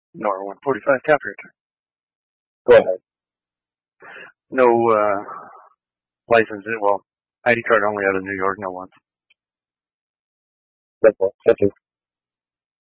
Nor 145 cap return. Go ahead. No license. Well, ID card only out of New York. No one. That's it.